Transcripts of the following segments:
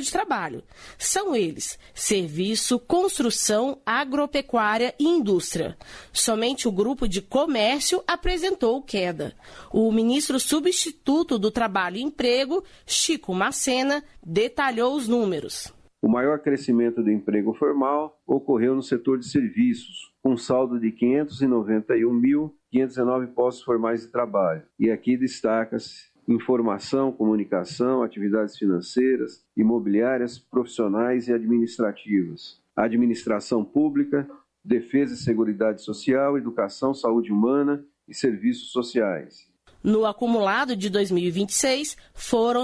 de trabalho. São eles: serviço, construção, agropecuária e indústria. Somente o grupo de comércio apresentou queda. O ministro substituto do Trabalho e Emprego, Chico Macena, detalhou os números. O maior crescimento do emprego formal ocorreu no setor de serviços, com saldo de 591.519 postos formais de trabalho. E aqui destaca-se informação, comunicação, atividades financeiras, imobiliárias, profissionais e administrativas, administração pública, defesa e seguridade social, educação, saúde humana e serviços sociais. No acumulado de 2026, foram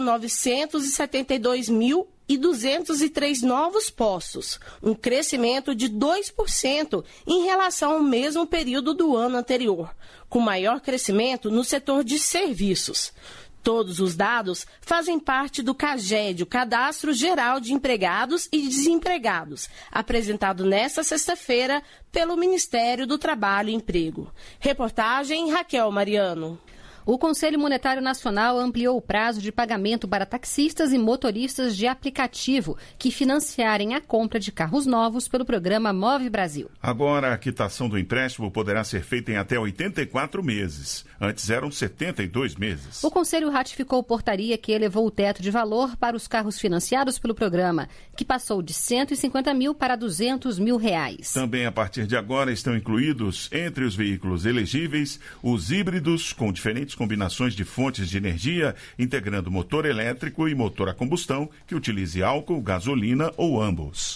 972.203 novos postos, um crescimento de 2% em relação ao mesmo período do ano anterior, com maior crescimento no setor de serviços. Todos os dados fazem parte do CAGED, o Cadastro Geral de Empregados e Desempregados, apresentado nesta sexta-feira pelo Ministério do Trabalho e Emprego. Reportagem Raquel Mariano. O Conselho Monetário Nacional ampliou o prazo de pagamento para taxistas e motoristas de aplicativo que financiarem a compra de carros novos pelo programa Move Brasil. Agora, a quitação do empréstimo poderá ser feita em até 84 meses. Antes eram 72 meses. O Conselho ratificou portaria que elevou o teto de valor para os carros financiados pelo programa, que passou de 150 mil para 200 mil reais. Também, a partir de agora, estão incluídos entre os veículos elegíveis os híbridos com diferentes combinações de fontes de energia, integrando motor elétrico e motor a combustão, que utilize álcool, gasolina ou ambos.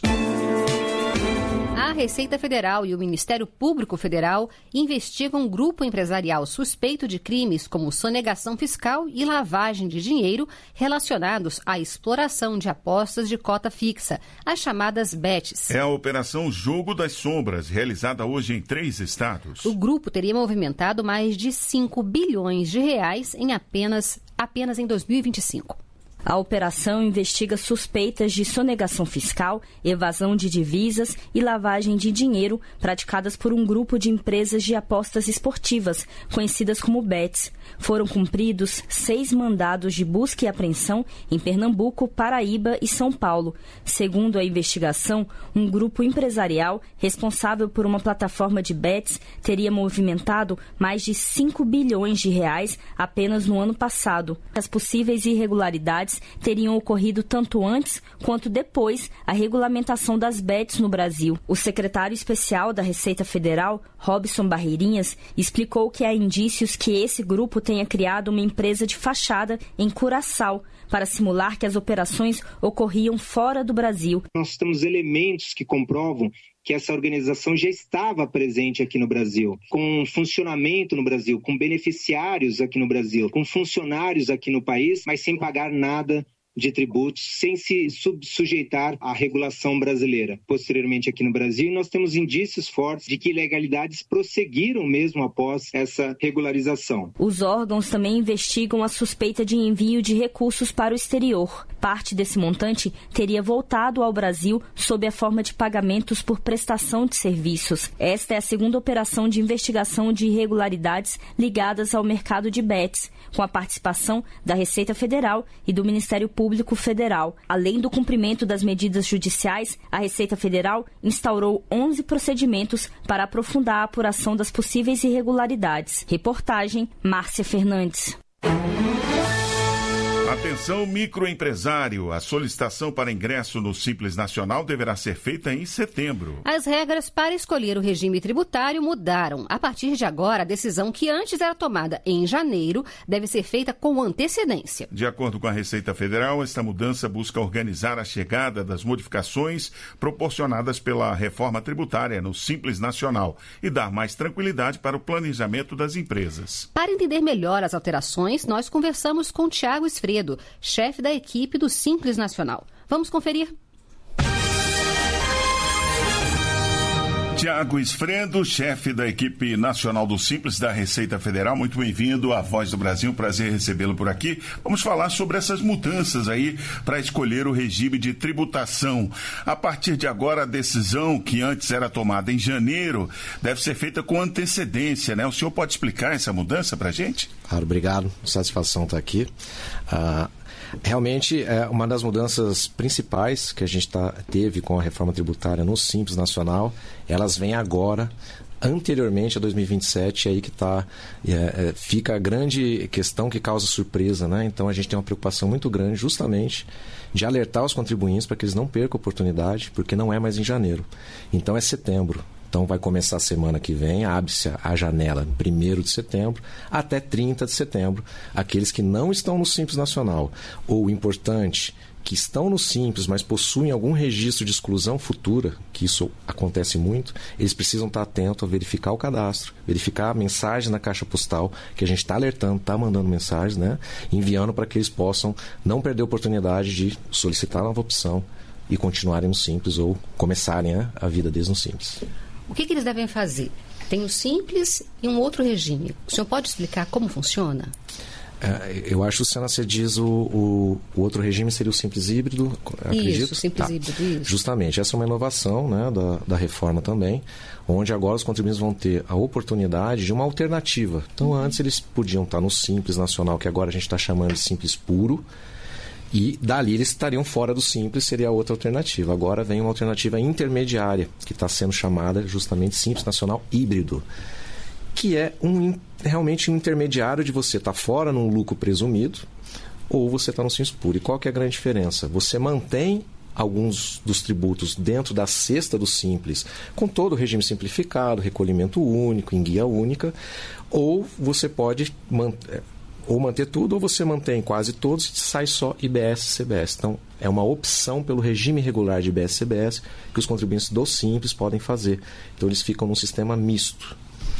A Receita Federal e o Ministério Público Federal investigam um grupo empresarial suspeito de crimes como sonegação fiscal e lavagem de dinheiro relacionados à exploração de apostas de cota fixa, as chamadas bets. É a Operação Jogo das Sombras, realizada hoje em 3 estados. O grupo teria movimentado mais de 5 bilhões de reais em apenas em 2025. A operação investiga suspeitas de sonegação fiscal, evasão de divisas e lavagem de dinheiro praticadas por um grupo de empresas de apostas esportivas, conhecidas como bets. Foram cumpridos 6 mandados de busca e apreensão em Pernambuco, Paraíba e São Paulo. Segundo a investigação, um grupo empresarial responsável por uma plataforma de bets teria movimentado mais de 5 bilhões de reais apenas no ano passado. As possíveis irregularidades teriam ocorrido tanto antes quanto depois a regulamentação das bets no Brasil. O secretário especial da Receita Federal, Robson Barreirinhas, explicou que há indícios que esse grupo tenha criado uma empresa de fachada em Curaçao para simular que as operações ocorriam fora do Brasil. Nós temos elementos que comprovam que essa organização já estava presente aqui no Brasil, com funcionamento no Brasil, com beneficiários aqui no Brasil, com funcionários aqui no país, mas sem pagar nada de tributos, sem se sujeitar à regulação brasileira. Posteriormente aqui no Brasil, nós temos indícios fortes de que ilegalidades prosseguiram mesmo após essa regularização. Os órgãos também investigam a suspeita de envio de recursos para o exterior. Parte desse montante teria voltado ao Brasil sob a forma de pagamentos por prestação de serviços. Esta é a segunda operação de investigação de irregularidades ligadas ao mercado de bets, com a participação da Receita Federal e do Ministério Público Federal. Além do cumprimento das medidas judiciais, a Receita Federal instaurou 11 procedimentos para aprofundar a apuração das possíveis irregularidades. Reportagem, Márcia Fernandes. Atenção, microempresário. A solicitação para ingresso no Simples Nacional deverá ser feita em setembro. As regras para escolher o regime tributário mudaram. A partir de agora, a decisão que antes era tomada em janeiro deve ser feita com antecedência. De acordo com a Receita Federal, esta mudança busca organizar a chegada das modificações proporcionadas pela reforma tributária no Simples Nacional e dar mais tranquilidade para o planejamento das empresas. Para entender melhor as alterações, nós conversamos com Tiago Esfredo, chefe da equipe do Simples Nacional. Vamos conferir? Tiago Esfredo, chefe da equipe nacional do Simples da Receita Federal. Muito bem-vindo à Voz do Brasil, prazer recebê-lo por aqui. Vamos falar sobre essas mudanças aí para escolher o regime de tributação. A partir de agora, a decisão que antes era tomada em janeiro deve ser feita com antecedência, né? O senhor pode explicar essa mudança para a gente? Claro, obrigado. Satisfação estar aqui. Realmente, uma das mudanças principais que a gente teve com a reforma tributária no Simples Nacional, elas vêm agora, anteriormente a 2027, aí que fica a grande questão que causa surpresa, né? Então a gente tem uma preocupação muito grande justamente de alertar os contribuintes para que eles não percam a oportunidade, porque não é mais em janeiro. Então é setembro. Então vai começar a semana que vem, abre-se a janela 1º de setembro até 30 de setembro. Aqueles que não estão no Simples Nacional ou, importante, que estão no Simples, mas possuem algum registro de exclusão futura, que isso acontece muito, eles precisam estar atentos a verificar o cadastro, verificar a mensagem na caixa postal, que a gente está alertando, está mandando mensagens, né? Enviando para que eles possam não perder a oportunidade de solicitar a nova opção e continuarem no Simples ou começarem a vida deles no Simples. O que eles devem fazer? Tem o Simples e um outro regime. O senhor pode explicar como funciona? Eu acho, Luciana, você diz o outro regime seria o Simples Híbrido, acredito? Isso, o Simples Híbrido, isso. Justamente, essa é uma inovação, né, da reforma também, onde agora os contribuintes vão ter a oportunidade de uma alternativa. Então, antes eles podiam estar no Simples Nacional, que agora a gente está chamando de Simples Puro, e dali eles estariam fora do Simples, seria a outra alternativa. Agora vem uma alternativa intermediária, que está sendo chamada justamente Simples Nacional Híbrido, que é realmente um intermediário de você estar fora num lucro presumido ou você está no Simples Puro. E qual que é a grande diferença? Você mantém alguns dos tributos dentro da cesta do Simples, com todo o regime simplificado, recolhimento único, em guia única, ou você pode manter tudo, ou você mantém quase todos e sai só IBS e CBS. Então, é uma opção pelo regime regular de IBS e CBS que os contribuintes do Simples podem fazer. Então, eles ficam num sistema misto.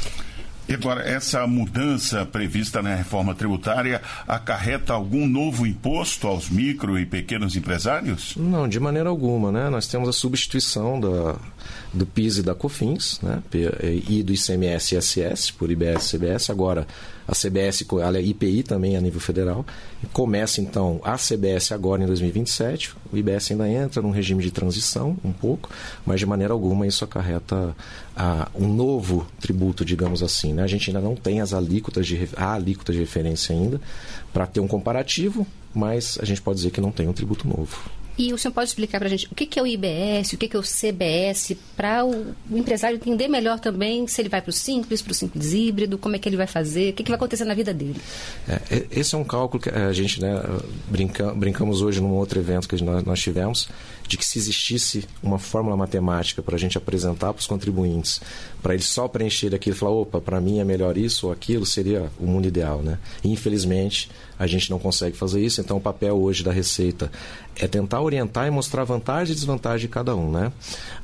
E agora, essa mudança prevista na reforma tributária acarreta algum novo imposto aos micro e pequenos empresários? Não, de maneira alguma, né? Nós temos a substituição do PIS e da COFINS, né? E do ICMS e ISS por IBS e CBS. Agora, a CBS, a IPI também a nível federal. Começa, então, a CBS agora em 2027. O IBS ainda entra num regime de transição, um pouco, mas de maneira alguma isso acarreta um novo tributo, digamos assim, né? A gente ainda não tem a alíquota de referência ainda para ter um comparativo, mas a gente pode dizer que não tem um tributo novo. E o senhor pode explicar para a gente o que é o IBS, o que é o CBS, para o empresário entender melhor também se ele vai para o Simples Híbrido, como é que ele vai fazer, o que vai acontecer na vida dele? Esse é um cálculo que a gente, né, brincamos hoje num outro evento que nós tivemos, de que se existisse uma fórmula matemática para a gente apresentar para os contribuintes, para eles só preencherem aquilo e falar, opa, para mim é melhor isso ou aquilo, seria o mundo ideal, né? Infelizmente, a gente não consegue fazer isso, então o papel hoje da Receita é tentar orientar e mostrar vantagem e desvantagem de cada um, né?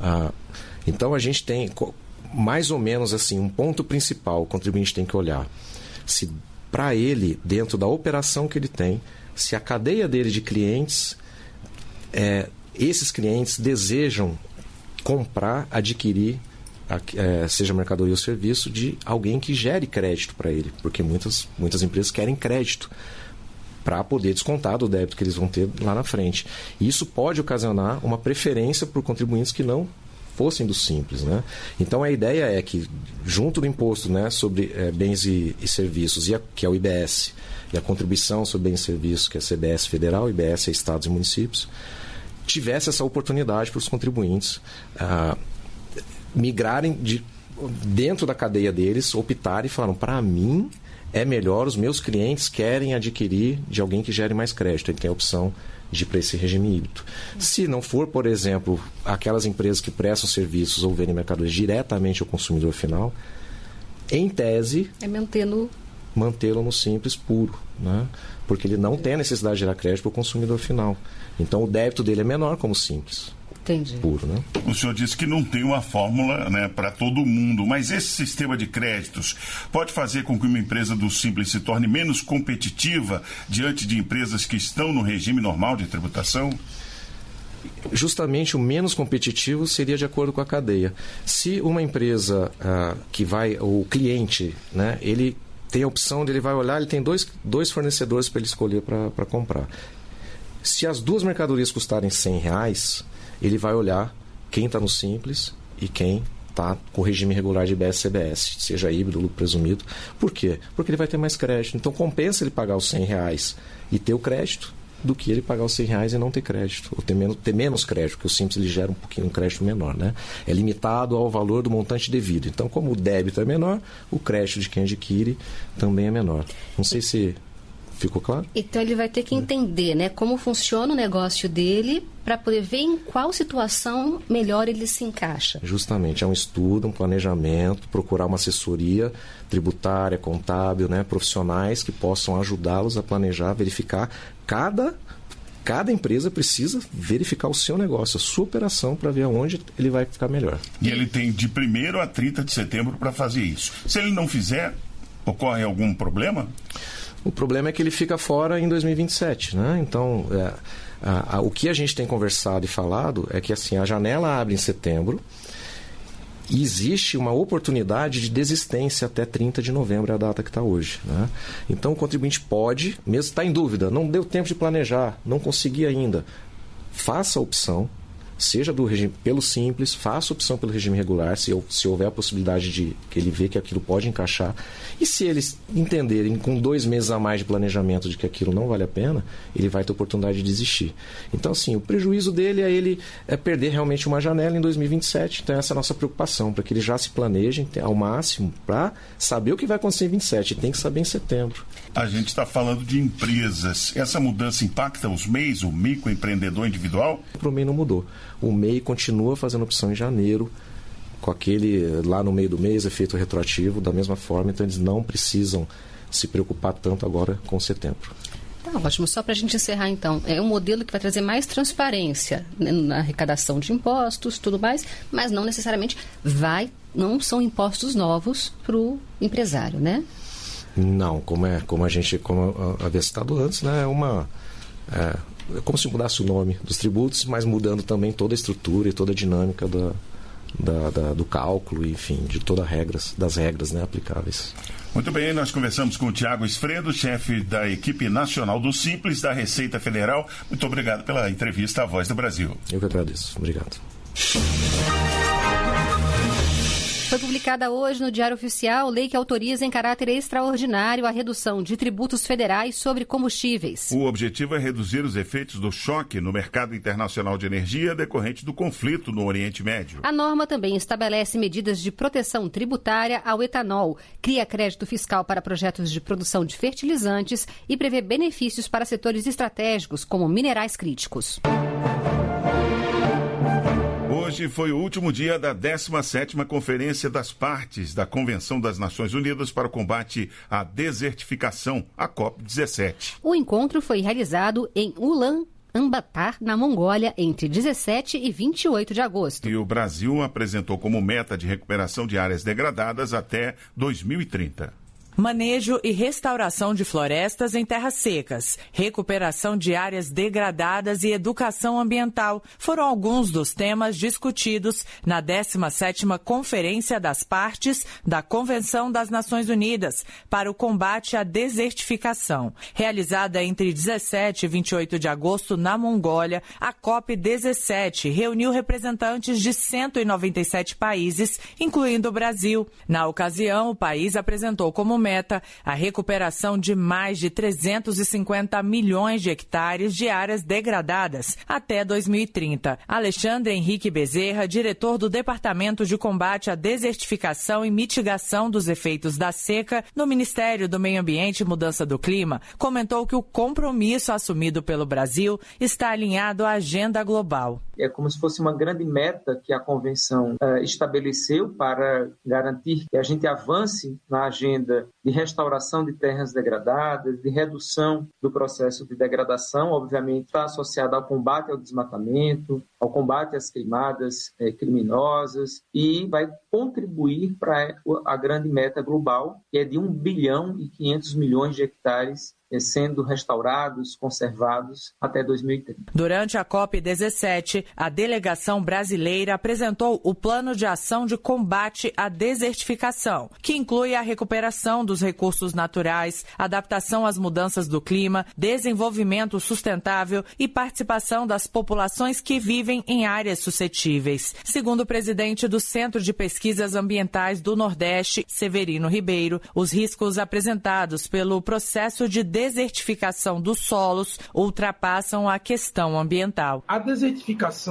Então a gente tem mais ou menos assim um ponto principal, o contribuinte tem que olhar se para ele, dentro da operação que ele tem, se a cadeia dele de clientes, esses clientes desejam comprar, adquirir, seja mercadoria ou serviço, de alguém que gere crédito para ele, porque muitas empresas querem crédito para poder descontar do débito que eles vão ter lá na frente. E isso pode ocasionar uma preferência por contribuintes que não fossem do Simples, né? Então a ideia é que, junto do imposto, né, sobre bens e serviços, que é o IBS, e a contribuição sobre bens e serviços, que é a CBS federal, IBS é estados e municípios, tivesse essa oportunidade para os contribuintes migrarem dentro da cadeia deles, optarem e falaram, para mim é melhor, os meus clientes querem adquirir de alguém que gere mais crédito. Ele tem a opção de ir para esse regime híbrido. Se não for, por exemplo, aquelas empresas que prestam serviços ou vendem mercadorias diretamente ao consumidor final, em tese, mantê-lo no Simples Puro, né? Porque ele não tem a necessidade de gerar crédito para o consumidor final. Então o débito dele é menor como Simples. Entendi. Puro, né? O senhor disse que não tem uma fórmula, né, para todo mundo, mas esse sistema de créditos pode fazer com que uma empresa do Simples se torne menos competitiva diante de empresas que estão no regime normal de tributação? Justamente o menos competitivo seria de acordo com a cadeia. Se uma empresa o cliente, né, ele tem a opção de ele vai olhar, ele tem dois fornecedores para ele escolher para comprar. Se as duas mercadorias custarem R$100, ele vai olhar quem está no Simples e quem está com o regime regular de IBS e CBS, seja híbrido, lucro presumido. Por quê? Porque ele vai ter mais crédito. Então compensa ele pagar os R$100 e ter o crédito do que ele pagar os R$100 e não ter crédito, ou ter menos crédito, porque o Simples ele gera um crédito menor, né? É limitado ao valor do montante devido. Então, como o débito é menor, o crédito de quem adquire também é menor. Não sei se ficou claro? Então ele vai ter que entender, né, como funciona o negócio dele para poder ver em qual situação melhor ele se encaixa. Justamente, é um estudo, um planejamento, procurar uma assessoria tributária, contábil, né, profissionais que possam ajudá-los a planejar, verificar cada empresa precisa verificar o seu negócio, a sua operação, para ver onde ele vai ficar melhor. E ele tem de 1º a 30 de setembro para fazer isso. Se ele não fizer, ocorre algum problema? O problema é que ele fica fora em 2027, né? Então, o que a gente tem conversado e falado é que assim, a janela abre em setembro e existe uma oportunidade de desistência até 30 de novembro, é a data que está hoje, né? Então, o contribuinte pode, mesmo está em dúvida, não deu tempo de planejar, não consegui ainda, faça a opção, seja do regime pelo Simples, faça a opção pelo regime regular, se houver a possibilidade de que ele vê que aquilo pode encaixar. E se eles entenderem com 2 meses a mais de planejamento de que aquilo não vale a pena, ele vai ter oportunidade de desistir. Então, assim, o prejuízo dele é ele perder realmente uma janela em 2027. Então, essa é a nossa preocupação, para que eles já se planejem ao máximo para saber o que vai acontecer em 27. E tem que saber em setembro. A gente está falando de empresas. Essa mudança impacta os MEIs, o microempreendedor individual? Para o MEI não mudou. O MEI continua fazendo opção em janeiro, com aquele lá no meio do mês, efeito retroativo, da mesma forma, então eles não precisam se preocupar tanto agora com setembro. Tá ótimo, só para a gente encerrar então, é um modelo que vai trazer mais transparência na arrecadação de impostos, tudo mais, mas não necessariamente não são impostos novos para o empresário, né? Não, como havia citado antes, né, é como se mudasse o nome dos tributos, mas mudando também toda a estrutura e toda a dinâmica do cálculo, enfim, de todas das regras, né, aplicáveis. Muito bem, nós conversamos com o Tiago Esfredo, chefe da equipe nacional do Simples da Receita Federal. Muito obrigado pela entrevista à Voz do Brasil. Eu que agradeço. Obrigado. Foi publicada hoje no Diário Oficial lei que autoriza em caráter extraordinário a redução de tributos federais sobre combustíveis. O objetivo é reduzir os efeitos do choque no mercado internacional de energia decorrente do conflito no Oriente Médio. A norma também estabelece medidas de proteção tributária ao etanol, cria crédito fiscal para projetos de produção de fertilizantes e prevê benefícios para setores estratégicos como minerais críticos. Hoje foi o último dia da 17ª Conferência das Partes da Convenção das Nações Unidas para o Combate à Desertificação, a COP17. O encontro foi realizado em Ulaanbaatar, na Mongólia, entre 17 e 28 de agosto. E o Brasil apresentou como meta de recuperação de áreas degradadas até 2030. Manejo e restauração de florestas em terras secas, recuperação de áreas degradadas e educação ambiental foram alguns dos temas discutidos na 17ª Conferência das Partes da Convenção das Nações Unidas para o Combate à Desertificação. Realizada entre 17 e 28 de agosto na Mongólia, a COP17 reuniu representantes de 197 países, incluindo o Brasil. Na ocasião, o país apresentou como meta a recuperação de mais de 350 milhões de hectares de áreas degradadas até 2030. Alexandre Henrique Bezerra, diretor do Departamento de Combate à Desertificação e Mitigação dos Efeitos da Seca no Ministério do Meio Ambiente e Mudança do Clima, comentou que o compromisso assumido pelo Brasil está alinhado à agenda global. É como se fosse uma grande meta que a Convenção estabeleceu para garantir que a gente avance na agenda de restauração de terras degradadas, de redução do processo de degradação, obviamente está associada ao combate ao desmatamento, ao combate às queimadas criminosas e vai contribuir para a grande meta global, que é de 1 bilhão e 500 milhões de hectares sendo restaurados, conservados até 2030. Durante a COP17, a delegação brasileira apresentou o Plano de Ação de Combate à Desertificação, que inclui a recuperação dos recursos naturais, adaptação às mudanças do clima, desenvolvimento sustentável e participação das populações que vivem em áreas suscetíveis. Segundo o presidente do Centro de Pesquisas Ambientais do Nordeste, Severino Ribeiro, os riscos apresentados pelo processo de desertificação desertificação dos solos ultrapassam a questão ambiental. A desertificação